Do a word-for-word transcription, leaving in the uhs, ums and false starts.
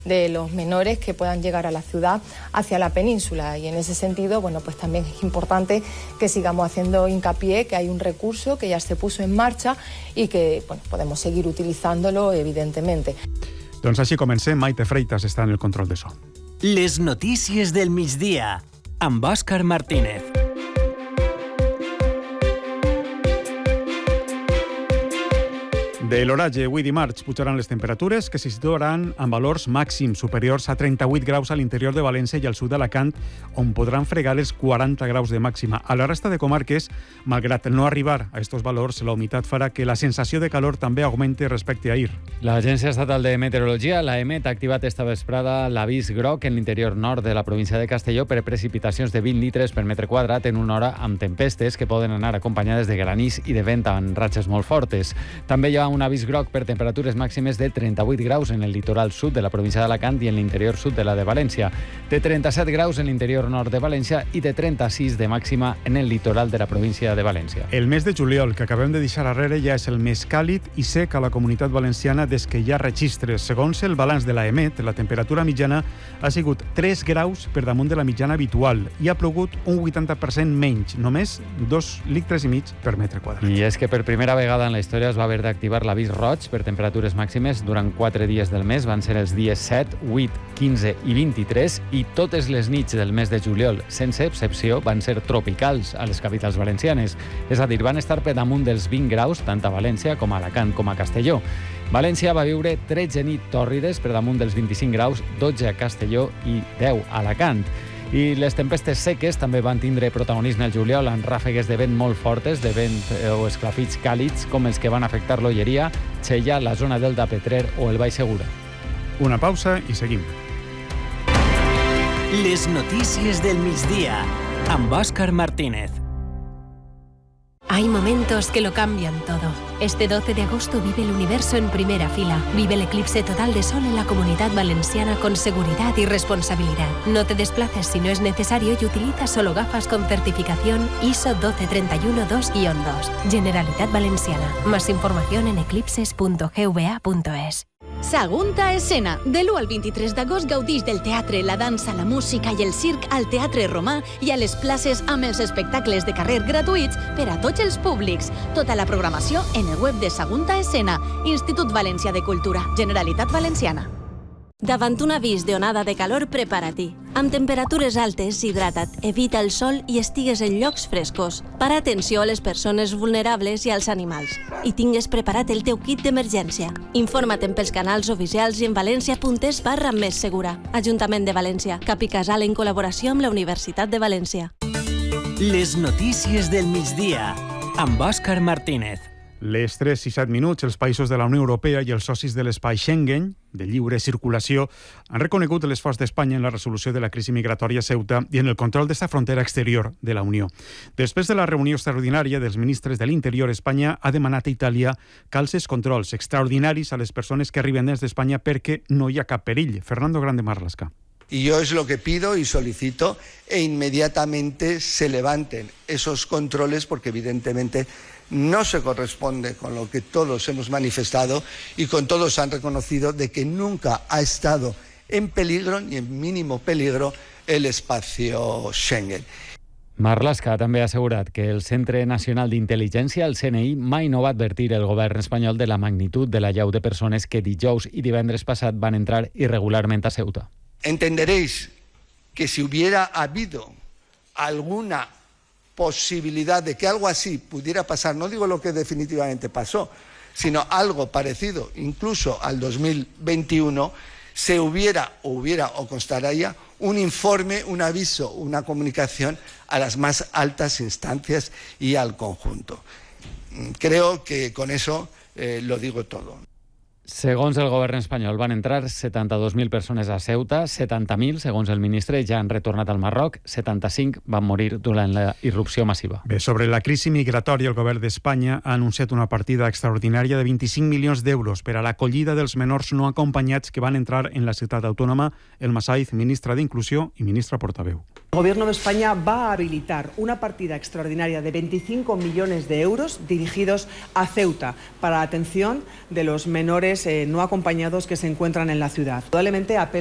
de los menores que puedan llegar a la ciudad hacia la península, y en ese sentido, bueno, pues también es importante que sigamos haciendo hincapié que hay un recurso que ya se puso en marcha y que, bueno, podemos seguir utilizándolo, evidentemente. Doncs així comencem. Maite Freitas està en el control de so. Les notícies del migdia amb Òscar Martínez. De l'oratge, avui dimarts, pujaran les temperatures que se situaran en valors màxims superiors a trenta-vuit graus a l'interior de València i al sud d'Alacant, on podran fregar els quaranta graus de màxima. A la resta de comarques, malgrat no arribar a aquests valors, la humitat farà que la sensació de calor també augmente respecte a ahir. L'Agència Estatal de Meteorologia, l'A E M E T, ha activat esta vesprada l'avís groc en l'interior nord de la província de Castelló per precipitacions de vint litres per metre quadrat en una hora amb tempestes que poden anar acompanyades de granís i de vent amb ratxes molt fortes. També hi ha un avís groc per temperatures màximes de trenta-vuit graus en el litoral sud de la província d'Alacant i en l'interior sud de la de València, de trenta-set graus en l'interior nord de València i de trenta-sis de màxima en el litoral de la província de València. El mes de juliol, que acabem de deixar arrere, ja és el més càlid i sec a la comunitat valenciana des que hi ha registres. Segons el balanç de l'A E M E T, la temperatura mitjana ha sigut tres graus per damunt de la mitjana habitual i ha plogut un vuitanta per cent menys, només dos litres i mig per metre quadrat. I és que per primera vegada en la història es va haver d'activar l'avís roig per temperatures màximes durant quatre dies del mes. Van ser els dies set, vuit, quinze i vint-i-tres i totes les nits del mes de juliol, sense excepció, van ser tropicals a les capitals valencianes. És a dir, van estar per damunt dels vint graus tant a València com a Alacant com a Castelló. València va viure tretze nits tòrrides per damunt dels vint-i-cinc graus, dotze a Castelló i deu a Alacant. I les tempestes seques també van tindre protagonisme al juliol amb ràfegues de vent molt fortes, de vent o esclafits càlids, com els que van afectar l'Olleria, Xella, la zona del de Petrer o el Baix Segura. Una pausa i seguim. Les notícies del migdia amb Òscar Martínez. Hay momentos que lo cambian todo. Este doce de agosto vive el universo en primera fila. Vive el eclipse total de sol en la Comunidad Valenciana con seguridad y responsabilidad. No te desplaces si no es necesario y utiliza solo gafas con certificación I S O doce treinta y uno dos guion dos. Generalitat Valenciana. Más información en eclipses punto g v a punto es. Sagunta Escena. De l'u al vint-i-tres d'agost gaudix del teatre, la dansa, la música i el circ al Teatre Romà i a les places amb els espectacles de carrer gratuïts per a tots els públics. Tota la programació en el web de Sagunta Escena, Institut Valencià de Cultura, Generalitat Valenciana. Davant un avís de onada de calor, prepara-t'hi. Amb temperatures altes, hidrata't, evita el sol i estigues en llocs frescos. Para atenció a les persones vulnerables i als animals. I tingues preparat el teu kit d'emergència. Informa't pels canals oficials i en valencia.es barra més segura. Ajuntament de València, Cap i Casal en col·laboració amb la Universitat de València. Les notícies del migdia amb Òscar Martínez. Les tres i set minuts, els països de la Unió Europea i els socis de l'espai Schengen, de lliure circulació, han reconegut l'esforç d'Espanya en la resolució de la crisi migratòria a Ceuta i en el control d'esta frontera exterior de la Unió. Després de la reunió extraordinària dels ministres de l'Interior, Espanya ha demanat a Itàlia calces controls extraordinaris a les persones que arriben des d'Espanya perquè no hi ha cap perill. Fernando Grande Marlaska. Y yo es lo que pido y solicito e inmediatamente se levanten esos controles porque evidentemente no se corresponde con lo que todos hemos manifestado y con todos han reconocido de que nunca ha estado en peligro ni en mínimo peligro el espacio Schengen. Marlaska també ha assegurat que el Centre Nacional d'Intel·ligència, el C N I, mai no va advertir el govern espanyol de la magnitud de la llau de persones que dijous i divendres passat van entrar irregularment a Ceuta. Entenderéis que si hubiera habido alguna posibilidad de que algo así pudiera pasar, no digo lo que definitivamente pasó, sino algo parecido incluso al dos mil veintiuno, se hubiera o hubiera o constaría un informe, un aviso, una comunicación a las más altas instancias y al conjunto. Creo que con eso eh, lo digo todo. Segons el govern espanyol, van entrar setanta-dos mil persones a Ceuta, setanta mil, segons el ministre, ja han retornat al Marroc, setanta-cinc van morir durant la irrupció massiva. Bé, sobre la crisi migratòria, el govern d'Espanya ha anunciat una partida extraordinària de vint-i-cinc milions d'euros per a l'acollida dels menors no acompanyats que van entrar en la ciutat autònoma. El Massaïz, ministre d'Inclusió i ministre portaveu. El Gobierno de España va a habilitar una partida extraordinaria de veinticinco millones de euros dirigidos a Ceuta para la atención de los menores eh, no acompañados que se encuentran en la ciudad. Probablemente